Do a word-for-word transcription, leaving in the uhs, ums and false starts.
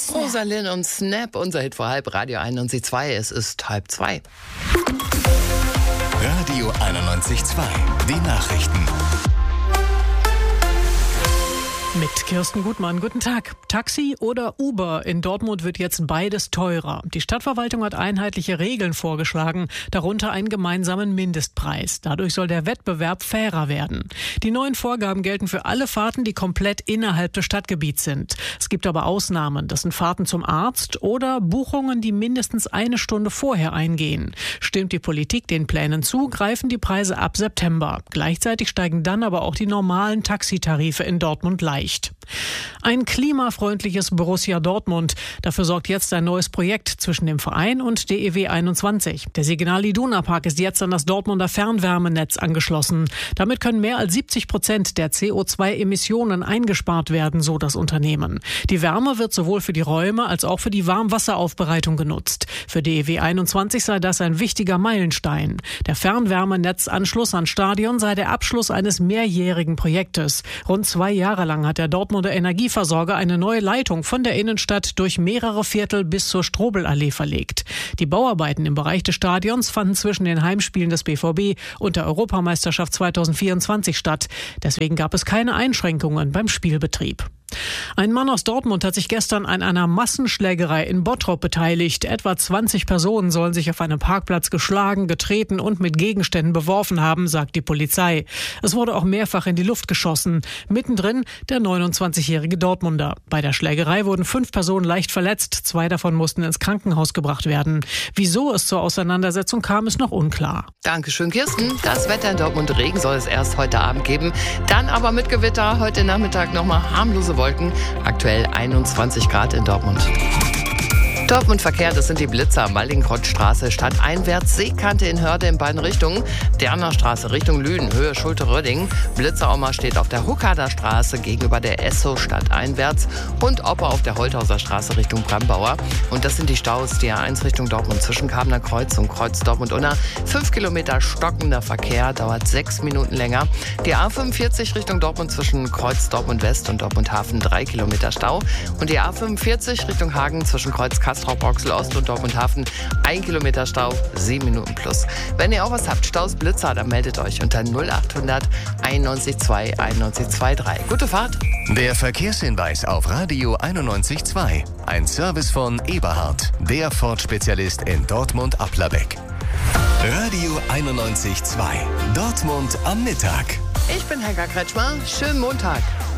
Rosalind und Snap, unser Hit vor halb, Radio einundneunzig Komma zwei, es ist halb zwei. Radio einundneunzig Komma zwei, die Nachrichten. Mit Kirsten Gutmann. Guten Tag. Taxi oder Uber? In Dortmund wird jetzt beides teurer. Die Stadtverwaltung hat einheitliche Regeln vorgeschlagen, darunter einen gemeinsamen Mindestpreis. Dadurch soll der Wettbewerb fairer werden. Die neuen Vorgaben gelten für alle Fahrten, die komplett innerhalb des Stadtgebiets sind. Es gibt aber Ausnahmen. Das sind Fahrten zum Arzt oder Buchungen, die mindestens eine Stunde vorher eingehen. Stimmt die Politik den Plänen zu, greifen die Preise ab September. Gleichzeitig steigen dann aber auch die normalen Taxitarife in Dortmund leicht. Ein klimafreundliches Borussia Dortmund. Dafür sorgt jetzt ein neues Projekt zwischen dem Verein und D E W einundzwanzig. Der Signal Iduna Park ist jetzt an das Dortmunder Fernwärmenetz angeschlossen. Damit können mehr als siebzig Prozent der C O zwei Emissionen eingespart werden, so das Unternehmen. Die Wärme wird sowohl für die Räume als auch für die Warmwasseraufbereitung genutzt. Für D E W einundzwanzig sei das ein wichtiger Meilenstein. Der Fernwärmenetzanschluss an Stadion sei der Abschluss eines mehrjährigen Projektes. Rund zwei Jahre lang hat der Dortmunder Energieversorger eine neue Leitung von der Innenstadt durch mehrere Viertel bis zur Strobelallee verlegt. Die Bauarbeiten im Bereich des Stadions fanden zwischen den Heimspielen des B V B und der Europameisterschaft zweitausendvierundzwanzig statt. Deswegen gab es keine Einschränkungen beim Spielbetrieb. Ein Mann aus Dortmund hat sich gestern an einer Massenschlägerei in Bottrop beteiligt. Etwa zwanzig Personen sollen sich auf einem Parkplatz geschlagen, getreten und mit Gegenständen beworfen haben, sagt die Polizei. Es wurde auch mehrfach in die Luft geschossen. Mittendrin der neunundzwanzigjährige Dortmunder. Bei der Schlägerei wurden fünf Personen leicht verletzt. Zwei davon mussten ins Krankenhaus gebracht werden. Wieso es zur Auseinandersetzung kam, ist noch unklar. Dankeschön, Kirsten. Das Wetter in Dortmund, Regen soll es erst heute Abend geben. Dann aber mit Gewitter. Heute Nachmittag nochmal harmlose Wolken. Aktuell einundzwanzig Grad in Dortmund. Dortmund Verkehr, das sind die Blitzer, Mallinckrodtstraße, stadteinwärts, Seekante in Hörde in beiden Richtungen, Derner Straße Richtung Lünen, Höhe Schulte-Röding, Blitzerauma steht auf der Huckader Straße gegenüber der Esso stadteinwärts und Oppe auf der Holthauser Straße Richtung Brambauer. Und das sind die Staus, die A eins Richtung Dortmund zwischen Kabener Kreuz und Kreuz Dortmund-Unna. Fünf Kilometer stockender Verkehr, dauert sechs Minuten länger. Die A fünfundvierzig Richtung Dortmund zwischen Kreuz Dortmund West und Dortmund Hafen, drei Kilometer Stau. Und die A fünfundvierzig Richtung Hagen zwischen Kreuz Kastrop Ochsel Ost und Dortmund Hafen, ein Kilometer Stau, sieben Minuten plus. Wenn ihr auch was habt, Staus, Blitzer, dann meldet euch unter null achthundert einundneunzig zwei einundneunzig zweiunddreißig. Gute Fahrt! Der Verkehrshinweis auf Radio einundneunzig Komma zwei. Ein Service von Eberhard, der Ford-Spezialist in Dortmund-Applerbeck. Radio einundneunzig Komma zwei. Dortmund am Mittag. Ich bin Helga Kretschmer. Schönen Montag.